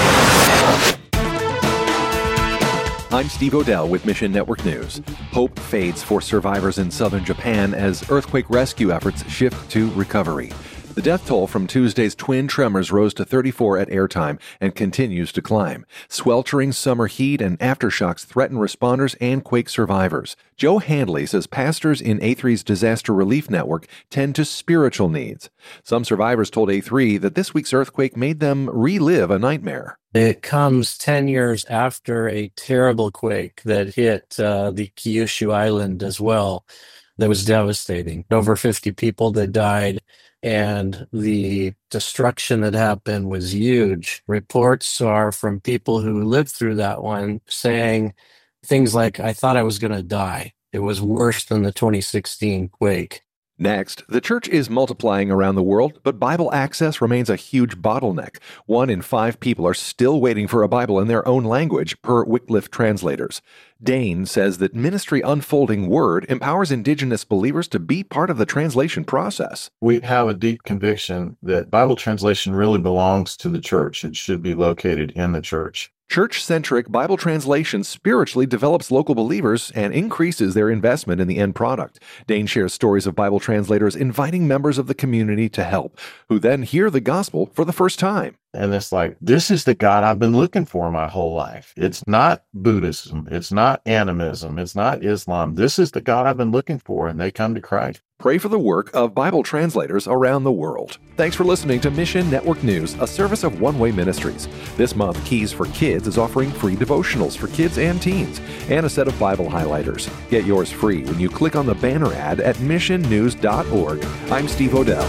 I'm Steve Odell with Mission Network News. Hope fades for survivors in southern Japan as earthquake rescue efforts shift to recovery. The death toll from Tuesday's twin tremors rose to thirty-four at airtime and continues to climb. Sweltering summer heat and aftershocks threaten responders and quake survivors. Joe Handley says pastors in A three's disaster relief network tend to spiritual needs. Some survivors told A three that this week's earthquake made them relive a nightmare.
It comes ten years after a terrible quake that hit uh, the Kyushu Island as well. That was devastating. Over fifty people that died. And the destruction that happened was huge. Reports are from people who lived through that one saying things like, I thought I was going to die. It was worse than the twenty sixteen quake.
Next, the church is multiplying around the world, but Bible access remains a huge bottleneck. One in five people are still waiting for a Bible in their own language, per Wycliffe translators. Dane says that Ministry Unfolding Word empowers indigenous believers to be part of the translation process.
We have a deep conviction that Bible translation really belongs to the church. It should be located in the church.
Church-centric Bible translation spiritually develops local believers and increases their investment in the end product. Dane shares stories of Bible translators inviting members of the community to help, who then hear the gospel for the first time.
And it's like, this is the God I've been looking for my whole life. It's not Buddhism. It's not animism. It's not Islam. This is the God I've been looking for, and they come to Christ.
Pray for the work of Bible translators around the world. Thanks for listening to Mission Network News, a service of One Way Ministries. This month, Keys for Kids is offering free devotionals for kids and teens and a set of Bible highlighters. Get yours free when you click on the banner ad at mission news dot org. I'm Steve Odell.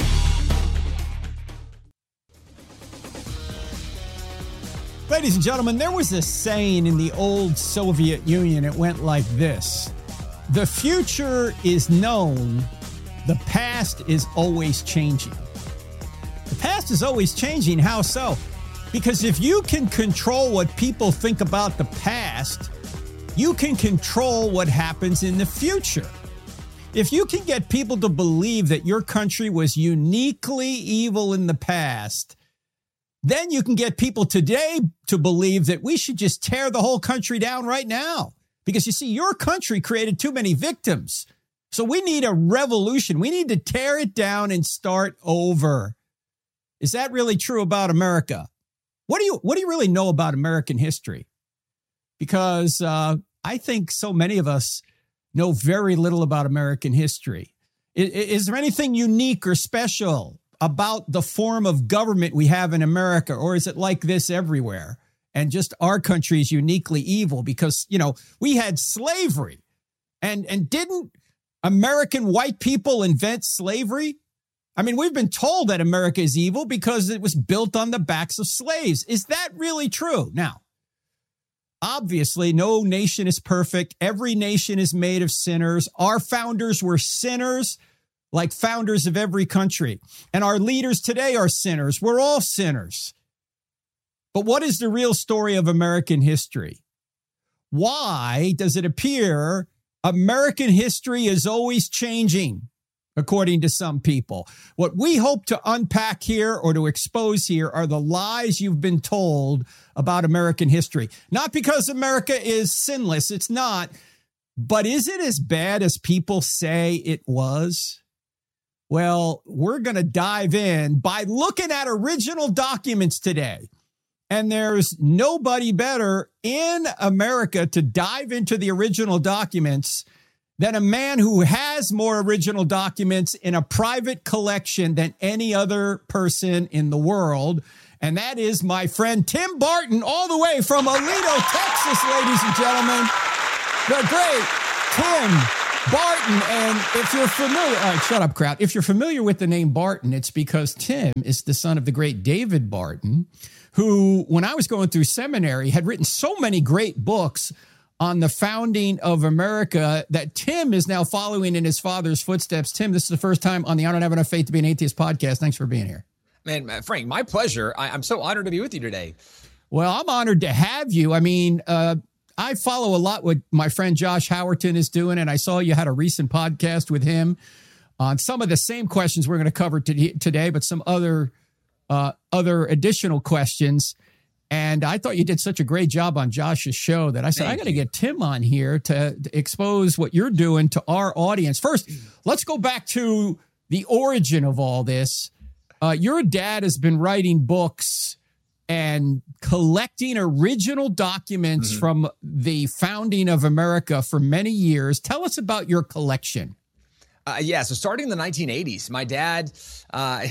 Ladies and gentlemen, there was a saying in the old Soviet Union. It went like this. The future is known. The past is always changing. The past is always changing. How so? Because if you can control what people think about the past, you can control what happens in the future. If you can get people to believe that your country was uniquely evil in the past, then you can get people today to believe that we should just tear the whole country down right now. Because you see, your country created too many victims. So we need a revolution. We need to tear it down and start over. Is that really true about America? What do you what do you really know about American history? Because uh, I think so many of us know very little about American history. Is, is there anything unique or special about the form of government we have in America, or is it like this everywhere? And just our country is uniquely evil because, you know, we had slavery. And, and didn't American white people invent slavery? I mean, we've been told that America is evil because it was built on the backs of slaves. Is that really true? Now, obviously, no nation is perfect. Every nation is made of sinners. Our founders were sinners, like founders of every country. And our leaders today are sinners. We're all sinners. But what is the real story of American history? Why does it appear American history is always changing, according to some people? What we hope to unpack here or to expose here are the lies you've been told about American history. Not because America is sinless, it's not. But is it as bad as people say it was? Well, we're going to dive in by looking at original documents today. And there's nobody better in America to dive into the original documents than a man who has more original documents in a private collection than any other person in the world. And that is my friend Tim Barton, all the way from Alito, Texas, ladies and gentlemen. The great Tim Barton. And if you're familiar, all right, shut up, crowd. If you're familiar with the name Barton, it's because Tim is the son of the great David Barton, who, when I was going through seminary, had written so many great books on the founding of America that Tim is now following in his father's footsteps. Tim, this is the first time on the I Don't Have Enough Faith to Be an Atheist podcast. Thanks for being here.
Man, Frank, my pleasure. I, I'm so honored to be with you today.
Well, I'm honored to have you. I mean, uh, I follow a lot what my friend Josh Howerton is doing, and I saw you had a recent podcast with him on some of the same questions we're going to cover today, but some other uh, other additional questions. And I thought you did such a great job on Josh's show that I said, Thank I got to get Tim on here to, to expose what you're doing to our audience. First, let's go back to the origin of all this. Uh, your dad has been writing books and collecting original documents mm-hmm. from the founding of America for many years. Tell us about your collection.
Uh, yeah, so starting in the nineteen eighties, my dad uh,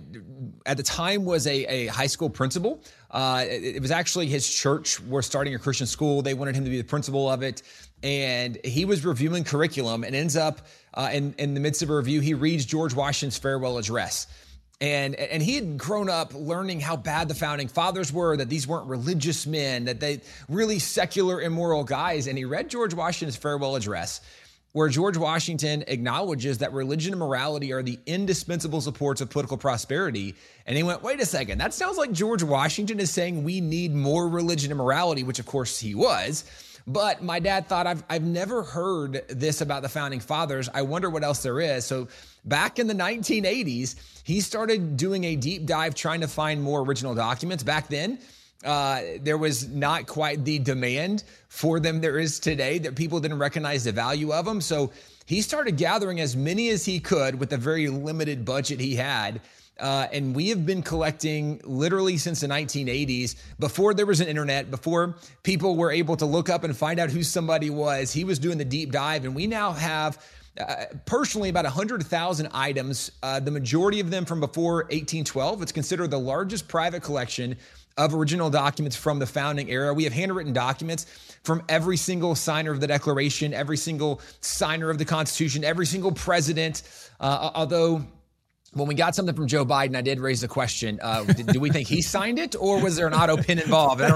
at the time was a, a high school principal. Uh, it, it was actually his church was starting a Christian school. They wanted him to be the principal of it. And he was reviewing curriculum and ends up uh, in, in the midst of a review, he reads George Washington's farewell address. And and he had grown up learning how bad the founding fathers were, that these weren't religious men, that they really secular, immoral guys. And he read George Washington's farewell address, where George Washington acknowledges that religion and morality are the indispensable supports of political prosperity. And he went, wait a second, that sounds like George Washington is saying we need more religion and morality, which of course he was. But my dad thought, I've, I've never heard this about the founding fathers. I wonder what else there is. So back in the nineteen eighties, he started doing a deep dive trying to find more original documents. Back then, uh, there was not quite the demand for them there is today, that people didn't recognize the value of them. So he started gathering as many as he could with the very limited budget he had. Uh, and we have been collecting literally since the nineteen eighties, before there was an internet, before people were able to look up and find out who somebody was. He was doing the deep dive, and we now have uh, personally about one hundred thousand items, uh, the majority of them from before eighteen twelve. It's considered the largest private collection of original documents from the founding era. We have handwritten documents from every single signer of the Declaration, every single signer of the Constitution, every single president, uh, although when we got something from Joe Biden, I did raise the question, uh, did, do we think he signed it, or was there an auto pen involved? I don't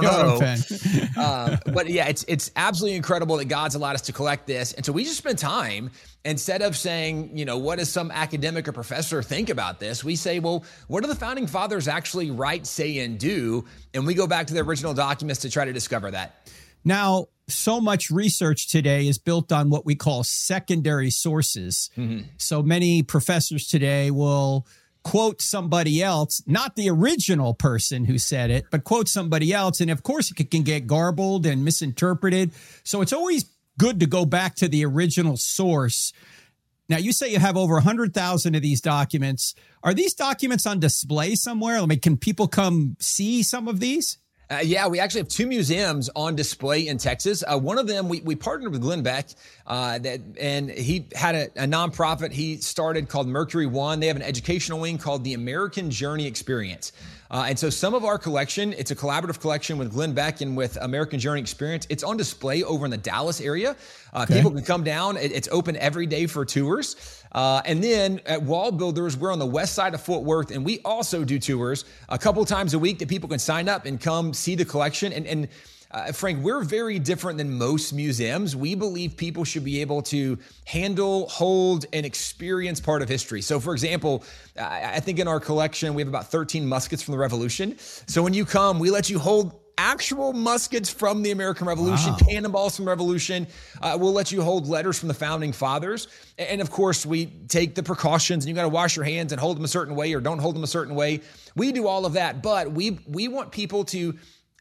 know. um, but yeah, it's it's absolutely incredible that God's allowed us to collect this. And so we just spend time, instead of saying, you know, what does some academic or professor think about this? We say, well, what do the founding fathers actually write, say, and do? And we go back to the original documents to try to discover that.
Now, so much research today is built on what we call secondary sources. Mm-hmm. So many professors today will quote somebody else, not the original person who said it, but quote somebody else. And of course, it can get garbled and misinterpreted. So it's always good to go back to the original source. Now, you say you have over one hundred thousand of these documents. Are these documents on display somewhere? I mean, can people come see some of these?
Uh, yeah, we actually have two museums on display in Texas. Uh, one of them, we, we partnered with Glenn Beck, uh, that, and he had a, a nonprofit he started called Mercury One. They have an educational wing called the American Journey Experience. Uh, and so some of our collection, it's a collaborative collection with Glenn Beck and with American Journey Experience. It's on display over in the Dallas area. Uh, okay. People can come down. It, it's open every day for tours. Uh, and then at Wall Builders, we're on the west side of Fort Worth, and we also do tours a couple times a week that people can sign up and come see the collection. And, and uh, Frank, we're very different than most museums. We believe people should be able to handle, hold, and experience part of history. So, for example, I think in our collection, we have about thirteen muskets from the Revolution. So when you come, we let you hold actual muskets from the American Revolution, wow. cannonballs from the Revolution. Uh, we'll let you hold letters from the founding fathers. And of course, we take the precautions, and you got to wash your hands and hold them a certain way or don't hold them a certain way. We do all of that, but we we want people to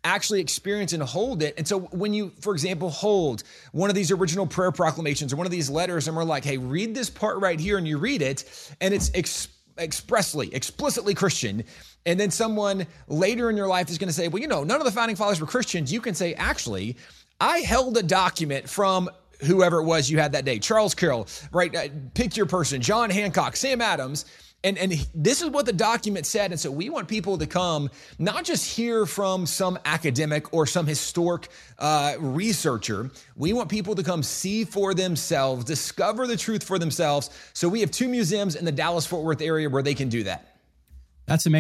actually experience and hold it. And so when you, for example, hold one of these original prayer proclamations or one of these letters, and we're like, hey, read this part right here, and you read it, and it's ex- expressly, explicitly Christian. And then someone later in your life is going to say, well, you know, none of the founding fathers were Christians. You can say, actually, I held a document from whoever it was you had that day, Charles Carroll, right? Uh, pick your person, John Hancock, Sam Adams. And, and this is what the document said. And so we want people to come, not just hear from some academic or some historic uh, researcher. We want people to come see for themselves, discover the truth for themselves. So we have two museums in the Dallas-Fort Worth area where they can do that.
That's amazing.